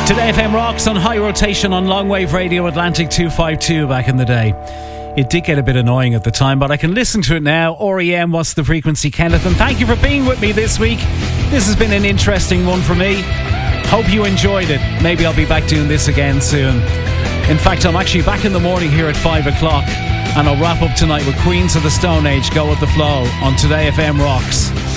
Today FM rocks on high rotation on Longwave Radio Atlantic 252 back in the day. It did get a bit annoying at the time, but I can listen to it now. REM, What's the Frequency, Kenneth? And thank you for being with me this week. This has been an interesting one for me. Hope you enjoyed it. Maybe I'll be back doing this again soon. In fact, I'm actually back in the morning here at 5 o'clock, and I'll wrap up tonight with Queens of the Stone Age, Go With The Flow on Today FM Rocks.